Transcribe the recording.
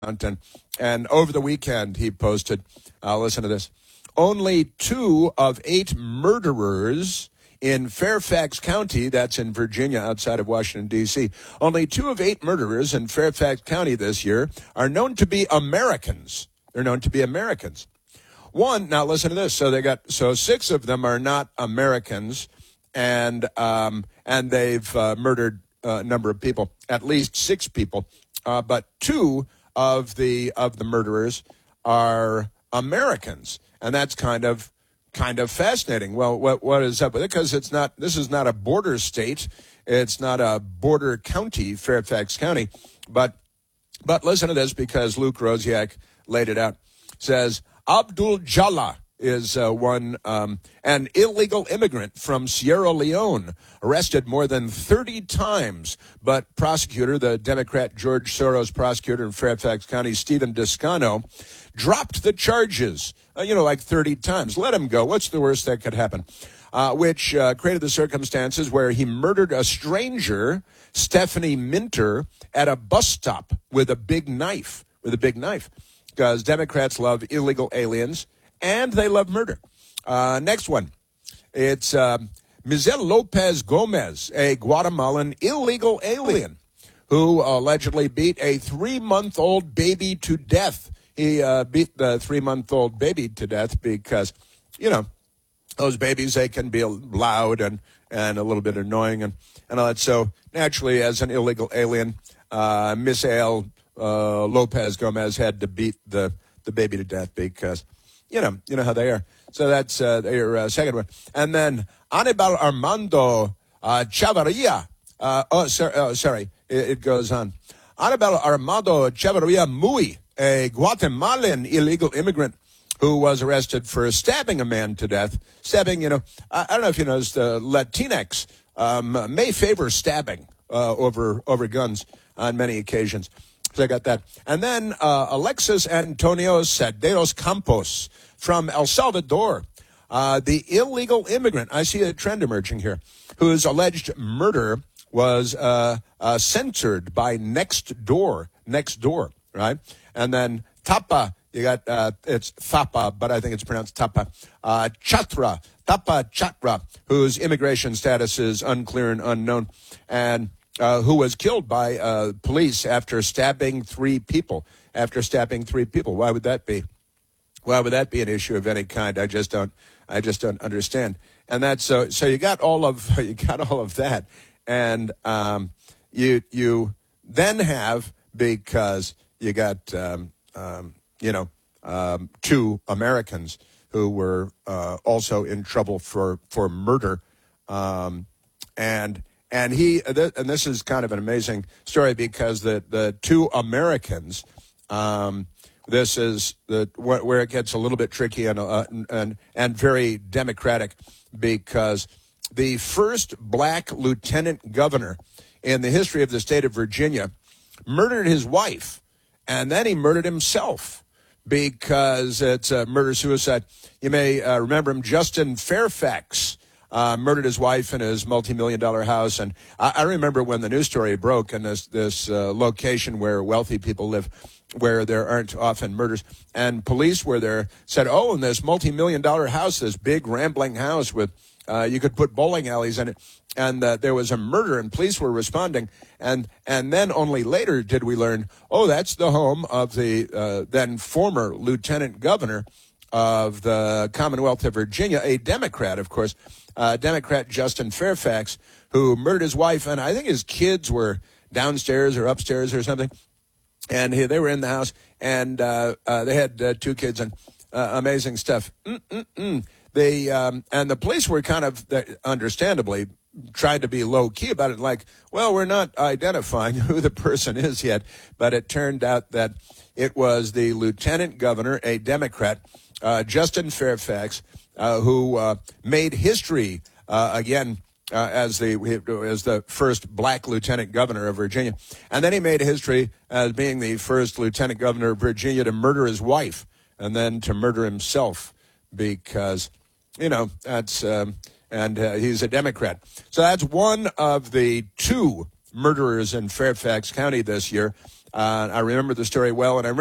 And over the weekend, he posted, listen to this, only 2 of 8 murderers in Fairfax County, that's in Virginia outside of Washington, D.C., only 2 of 8 murderers in Fairfax County this year are known to be Americans. They're known to be Americans. Now listen to this. So 6 of them are not Americans, and they've murdered a number of people, at least 6 people, but 2 of the murderers are Americans, and that's kind of fascinating. Well, what is up with it? Because this is not a border state, it's not a border county, Fairfax County, but listen to this, because Luke Rosiak laid it out. Says Abdul Jallah is an illegal immigrant from Sierra Leone, arrested more than 30 times. But prosecutor, the Democrat George Soros prosecutor in Fairfax County, Stephen Descano, dropped the charges, like 30 times. Let him go. What's the worst that could happen? Which created the circumstances where he murdered a stranger, Stephanie Minter, at a bus stop with a big knife. Because Democrats love illegal aliens, and they love murder. Next one. It's Mizel Lopez Gomez, a Guatemalan illegal alien who allegedly beat a 3-month-old baby to death. He beat the 3-month-old baby to death because, those babies, they can be loud and a little bit annoying and all that. So naturally, as an illegal alien, Misael Lopez Gomez had to beat the baby to death because, you know how they are. So that's their second one. And then Anibal Armando Chavarria. It goes on. Anibal Armando Chavarria Muy, a Guatemalan illegal immigrant who was arrested for stabbing a man to death. Stabbing, I don't know if you noticed, Latinx may favor stabbing over guns on many occasions. So I got that. And then Alexis Antonio Cederos Campos from El Salvador, the illegal immigrant, I see a trend emerging here, whose alleged murder was censored by Nextdoor, right? And then Tapa, you got, it's Thapa, but I think it's pronounced Tapa. Tapa Chatra, whose immigration status is unclear and unknown, and who was killed by police after stabbing 3 people. Why would that be? Why would that be an issue of any kind? I just don't understand. And that's so you got all of that, and you then have, because you got 2 Americans who were also in trouble for murder, and this is kind of an amazing story, because the 2 Americans, this is where it gets a little bit tricky and very democratic, because the first black lieutenant governor in the history of the state of Virginia murdered his wife, and then he murdered himself, because it's a murder-suicide. You may remember him, Justin Fairfax, murdered his wife in his multi-million-dollar house. And I remember when the news story broke in this location where wealthy people live, where there aren't often murders, and police were there, said, in this multi-million-dollar house, this big rambling house with, you could put bowling alleys in it, and there was a murder, and police were responding. And then only later did we learn, that's the home of the then former lieutenant governor of the Commonwealth of Virginia, a Democrat, of course, Democrat Justin Fairfax, who murdered his wife, and I think his kids were downstairs or upstairs or something, and they were in the house, and they had 2 kids, and amazing stuff. And the police were kind of, understandably, tried to be low-key about it, like, we're not identifying who the person is yet, but it turned out that it was the lieutenant governor, a Democrat, Justin Fairfax, who made history again as the first black lieutenant governor of Virginia. And then he made history as being the first lieutenant governor of Virginia to murder his wife and then to murder himself, because, that's, and he's a Democrat. So that's one of the 2 murderers in Fairfax County this year. I remember the story well, and I remember